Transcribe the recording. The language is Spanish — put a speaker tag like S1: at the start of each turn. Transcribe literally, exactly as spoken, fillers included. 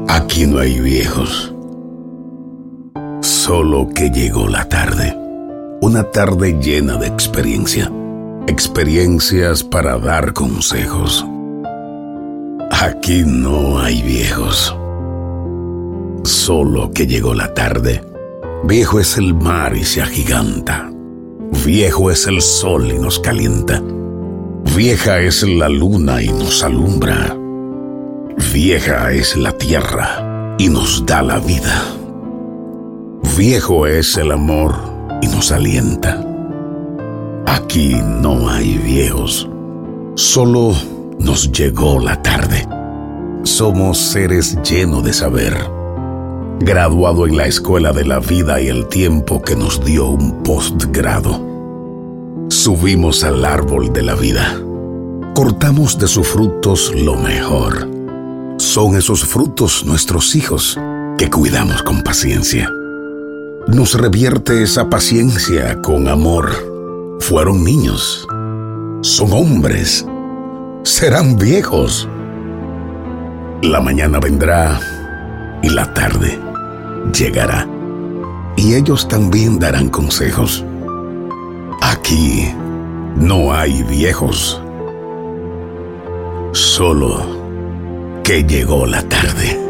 S1: Aquí no hay viejos, solo que llegó la tarde. Una tarde llena de experiencia. Experiencias para dar consejos. Aquí no hay viejos, solo que llegó la tarde. Viejo es el mar y se agiganta. Viejo es el sol y nos calienta. Vieja es la luna y nos alumbra. Vieja es la tierra y nos da la vida. Viejo es el amor y nos alienta. Aquí no hay viejos, solo nos llegó la tarde. Somos seres llenos de saber, graduado en la escuela de la vida y el tiempo que nos dio un postgrado. Subimos al árbol de la vida, cortamos de sus frutos lo mejor. Son esos frutos nuestros hijos que cuidamos con paciencia. Nos revierte esa paciencia con amor. Fueron niños, son hombres, serán viejos. La mañana vendrá y la tarde llegará, y ellos también darán consejos. Aquí no hay viejos, solo que llegó la tarde.